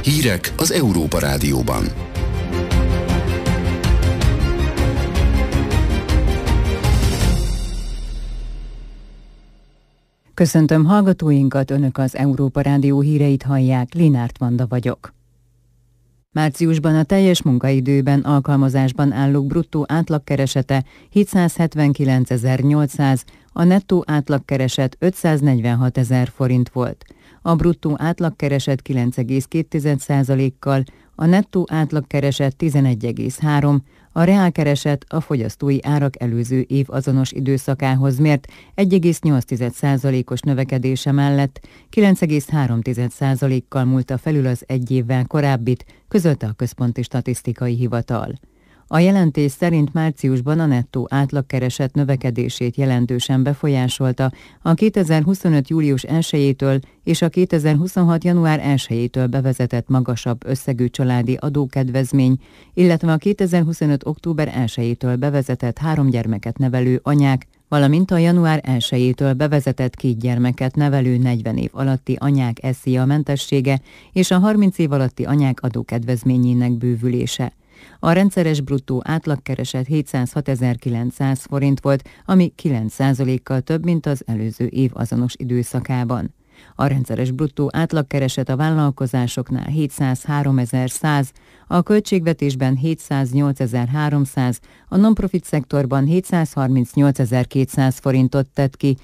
Hírek az Európa Rádióban. Köszöntöm hallgatóinkat, Önök az Európa Rádió híreit hallják, Linárt Vanda vagyok. Márciusban a teljes munkaidőben alkalmazásban állók bruttó átlagkeresete 779.800, a nettó átlagkereset 546.000 forint volt. A bruttó átlagkereset 9,2%-kal, a nettó átlagkereset 11,3%, a reálkereset a fogyasztói árak előző év azonos időszakához mért 1,8%-os növekedése mellett 9,3%-kal múlta felül az egy évvel korábbit, közölte a Központi Statisztikai Hivatal. A jelentés szerint márciusban a nettó átlagkereset növekedését jelentősen befolyásolta a 2025. július 1-től és a 2026. január 1-től bevezetett magasabb összegű családi adókedvezmény, illetve a 2025. október 1-től bevezetett 3 gyermeket nevelő anyák, valamint a január 1-től bevezetett 2 gyermeket nevelő 40 év alatti anyák SZIA-mentessége és a 30 év alatti anyák adókedvezményének bővülése. A rendszeres bruttó átlagkereset 706.900 forint volt, ami 9%-kal több, mint az előző év azonos időszakában. A rendszeres bruttó átlagkereset a vállalkozásoknál 703.100, a költségvetésben 708.300, a non-profit szektorban 738.200 forintot tett ki,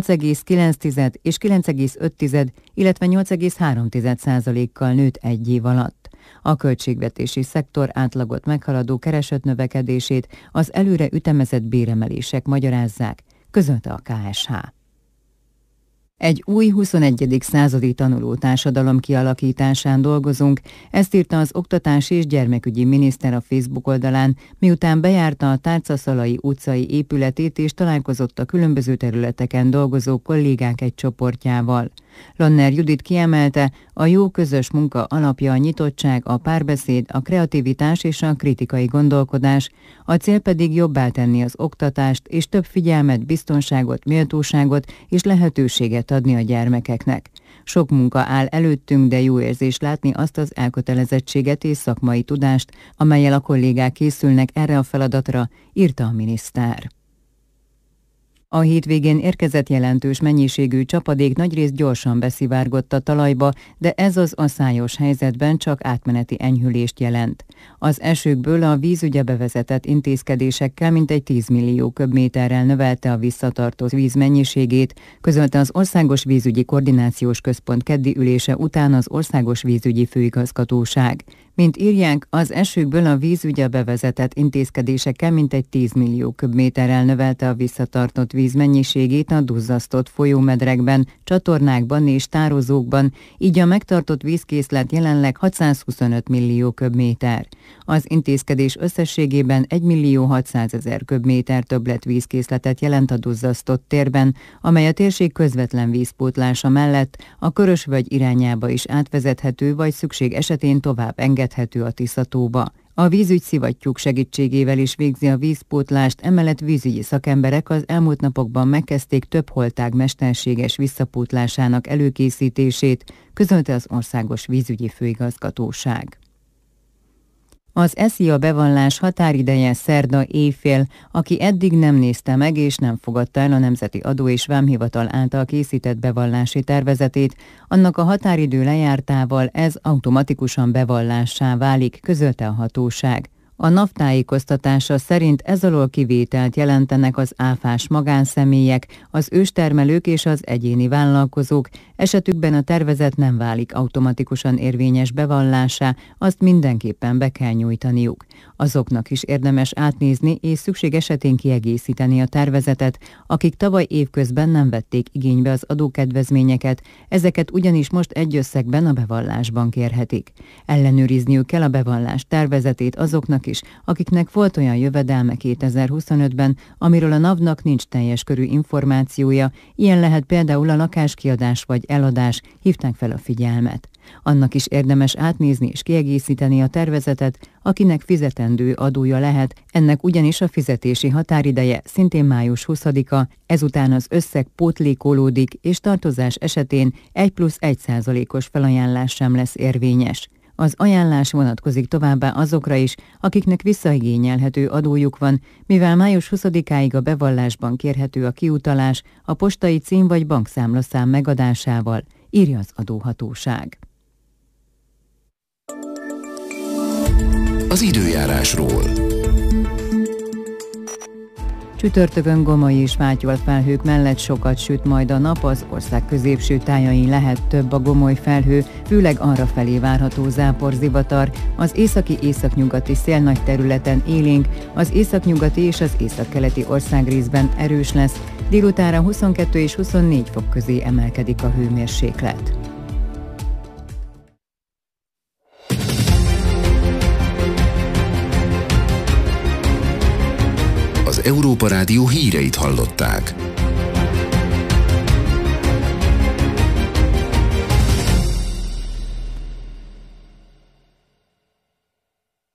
8,9 és 9,5, illetve 8,3%-kal nőtt egy év alatt. A költségvetési szektor átlagot meghaladó keresetnövekedését az előre ütemezett béremelések magyarázzák, közölte a KSH. Egy új 21. századi tanuló társadalom kialakításán dolgozunk, ezt írta az Oktatási és Gyermekügyi Miniszter a Facebook oldalán, miután bejárta a Tárcaszalai utcai épületét és találkozott a különböző területeken dolgozó kollégák egy csoportjával. Lanner Judit kiemelte, a jó közös munka alapja a nyitottság, a párbeszéd, a kreativitás és a kritikai gondolkodás, a cél pedig jobbá tenni az oktatást és több figyelmet, biztonságot, méltóságot és lehetőséget adni a gyermekeknek. Sok munka áll előttünk, de jó érzés látni azt az elkötelezettséget és szakmai tudást, amellyel a kollégák készülnek erre a feladatra, írta a miniszter. A hétvégén érkezett jelentős mennyiségű csapadék nagyrészt gyorsan beszivárgott a talajba, de ez az aszályos helyzetben csak átmeneti enyhülést jelent. Az esőkből a vízügye bevezetett intézkedésekkel mintegy 10 millió köbméterrel növelte a visszatartó víz mennyiségét, közölte az Országos Vízügyi Koordinációs Központ keddi ülése után az Országos Vízügyi Főigazgatóság. Mint írják, az esőkből a vízügye bevezetett intézkedésekkel mintegy 10 millió köbméterrel növelte a visszatartott víz mennyiségét a duzzasztott folyómedrekben, csatornákban és tározókban, így a megtartott vízkészlet jelenleg 625 millió köbméter. Az intézkedés összességében 1.600.000 köbméter többlet vízkészletet jelent a duzzasztott térben, amely a térség közvetlen vízpótlása mellett a Körösvölgy irányába is átvezethető, vagy szükség esetén tovább engedhető a Tiszatóba. A vízügyszivattyúk segítségével is végzi a vízpótlást, emellett vízügyi szakemberek az elmúlt napokban megkezdték több holtág mesterséges visszapótlásának előkészítését, közölte az Országos Vízügyi Főigazgatóság. Az SZIA bevallás határideje szerda éjfél, aki eddig nem nézte meg és nem fogadta el a Nemzeti Adó- és Vámhivatal által készített bevallási tervezetét, annak a határidő lejártával ez automatikusan bevallássá válik, közölte a hatóság. A NAV tájékoztatása szerint ez alól kivételt jelentenek az áfás magánszemélyek, az őstermelők és az egyéni vállalkozók, esetükben a tervezet nem válik automatikusan érvényes bevallássá, azt mindenképpen be kell nyújtaniuk. Azoknak is érdemes átnézni és szükség esetén kiegészíteni a tervezetet, akik tavaly évközben nem vették igénybe az adókedvezményeket, ezeket ugyanis most egy összegben a bevallásban kérhetik. Ellenőrizniük kell a bevallás tervezetét azoknak is, akiknek volt olyan jövedelme 2025-ben, amiről a NAV-nak nincs teljes körű információja, ilyen lehet például a lakáskiadás vagy eladás, hívták fel a figyelmet. Annak is érdemes átnézni és kiegészíteni a tervezetet, akinek fizetendő adója lehet, ennek ugyanis a fizetési határideje szintén május 20-a, ezután az összeg pótlékolódik, és tartozás esetén 1+1%-os felajánlás sem lesz érvényes. Az ajánlás vonatkozik továbbá azokra is, akiknek visszaigényelhető adójuk van, mivel május 20-áig a bevallásban kérhető a kiutalás a postai cím vagy bankszámlaszám megadásával, írja az adóhatóság. Az időjárásról. Csütörtökön gomoly és fátyolt felhők mellett sokat süt majd a nap, az ország középső tájain lehet több a gomoly felhő, főleg arrafelé várható záporzivatar, az északi-északnyugati szél nagy területen élénk, az északnyugati és az északkeleti országrészben erős lesz, délutánra 22 és 24 fok közé emelkedik a hőmérséklet. Az Európa Rádió híreit hallották.